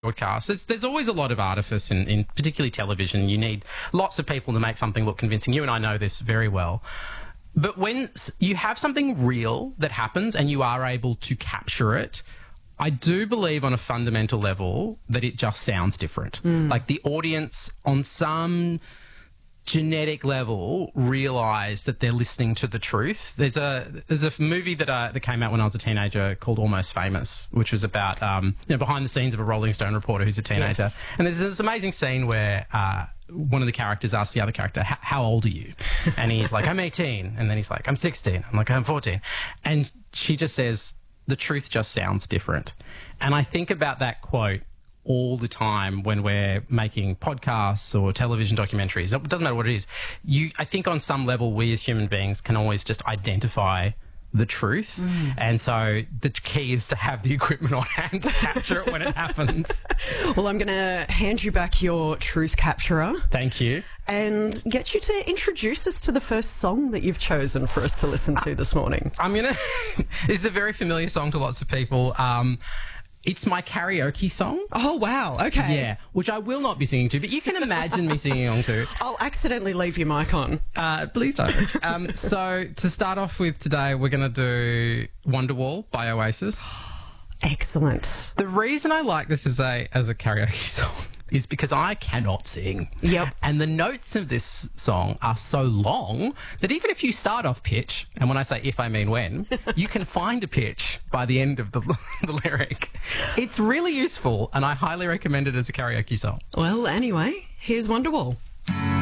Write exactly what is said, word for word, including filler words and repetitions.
broadcast, there's, there's always a lot of artifice in, in particularly television. You need lots of people to make something look convincing. You and I know this very well. But when you have something real that happens and you are able to capture it, I do believe on a fundamental level that it just sounds different. Mm. Like the audience on some genetic level realise that they're listening to the truth. There's a there's a movie that uh, that came out when I was a teenager called Almost Famous, which was about um, you know, behind the scenes of a Rolling Stone reporter who's a teenager. Yes. And there's this amazing scene where uh, one of the characters asks the other character, how old are you? And he's like, I'm eighteen. And then he's like, I'm sixteen. I'm like, I'm fourteen. And she just says, the truth just sounds different. And I think about that quote all the time when we're making podcasts or television documentaries. It doesn't matter what it is. You, I think on some level, we as human beings can always just identify the truth. Mm. And so the key is to have the equipment on hand to capture it when it happens. Well, I'm going to hand you back your truth capturer. Thank you. And get you to introduce us to the first song that you've chosen for us to listen to this morning. I'm going to... This is a very familiar song to lots of people. Um, It's my karaoke song. Oh, wow. Okay. Yeah, which I will not be singing to, but you can imagine me singing along to. I'll accidentally leave your mic on. Uh, please don't. um, so to start off with today, we're going to do Wonderwall by Oasis. Excellent. The reason I like this as a, as a karaoke song is because I cannot sing. Yep. And the notes of this song are so long that even if you start off pitch, and when I say if, I mean when, you can find a pitch by the end of the, the lyric. It's really useful, and I highly recommend it as a karaoke song. Well, anyway, here's Wonderwall.